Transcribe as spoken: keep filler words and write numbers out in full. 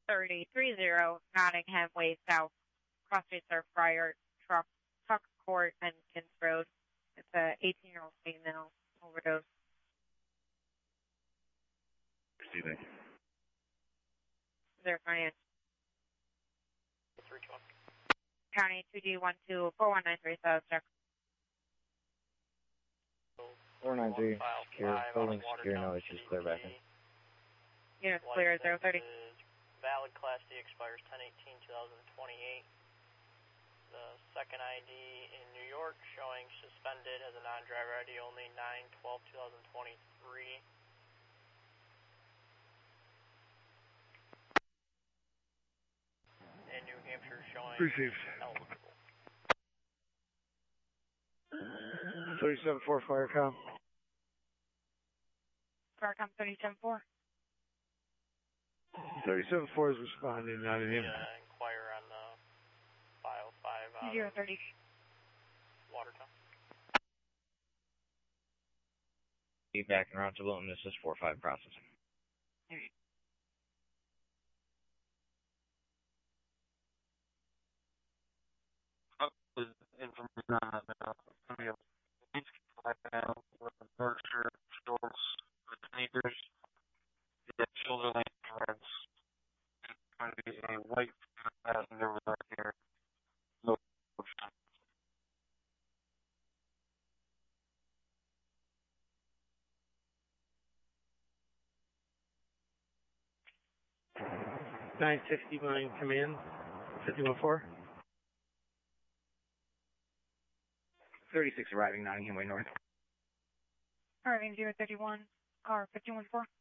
thirty three zero Nottingham Way South. Cross streets are Friar, Truck, Tuck Court, and Kins Road. It's a eighteen-year-old female overdose. Receiving. Zero finance. County two D one two four one nine three South check. four nine three, secure, building secure, no issues, clear back in. Units clear, zero thirty. Valid Class D expires ten eighteen twenty twenty-eight. The second I D in New York showing suspended as a non-driver I D only nine twelve twenty twenty-three. And New Hampshire showing Received. eligible. thirty-seven four Firecom. Firecom thirty-seven four. thirty-seven four is responding, not an Yeah, inquire on the file five out Zero of thirty. Watertown. Feedback and route to Wilton, this is four five processing. Information on that now. We have now with the Berkshire, Schultz, the Sneakers, the shoulder length cards. It's going to be a white passenger with our here. No option. nine fifty Mine Command, fifty-one four. thirty-six arriving, Nottingham Way North. Arriving zero thirty-one, car fifty-one four.